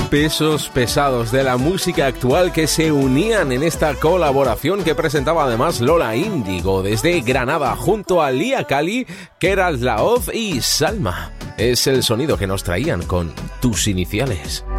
pesos pesados de la música actual que se unían en esta colaboración que presentaba además Lola Índigo desde Granada junto a Lía Cali, Keral Laoz y Salma. Es el sonido que nos traían con Tus Iniciales.